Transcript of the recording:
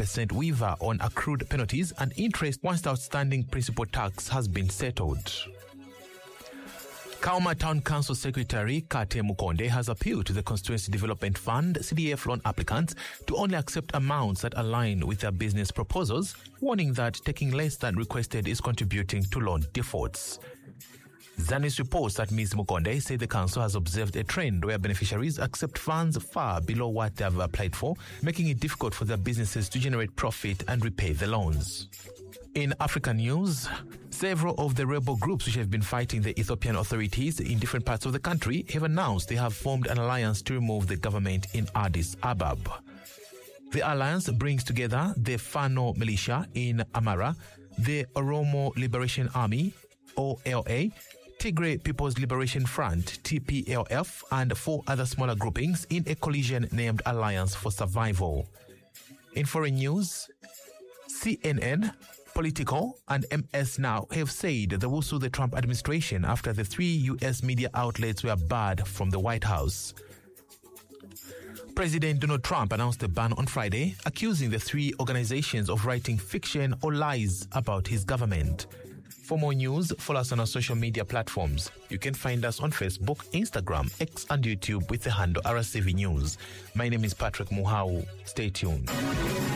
5% waiver on accrued penalties and interest once the outstanding principal tax has been settled. Kauma Town Council Secretary Kate Mukonde has appealed to the Constituency Development Fund CDF loan applicants to only accept amounts that align with their business proposals, warning that taking less than requested is contributing to loan defaults. Zanis reports that Ms. Mukonde said the council has observed a trend where beneficiaries accept funds far below what they have applied for, making it difficult for their businesses to generate profit and repay the loans. In African news, several of the rebel groups which have been fighting the Ethiopian authorities in different parts of the country have announced they have formed an alliance to remove the government in Addis Ababa. The alliance brings together the Fano militia in Amara, the Oromo Liberation Army, OLA, Tigray People's Liberation Front, TPLF, and 4 other smaller groupings in a coalition named Alliance for Survival. In foreign news, CNN, Politico, and MS Now have said they will sue the Trump administration after the 3 U.S. media outlets were barred from the White House. President Donald Trump announced a ban on Friday, accusing the 3 organizations of writing fiction or lies about his government. For more news, follow us on our social media platforms. You can find us on Facebook, Instagram, X, and YouTube with the handle RCV News. My name is Patrick Muhau. Stay tuned.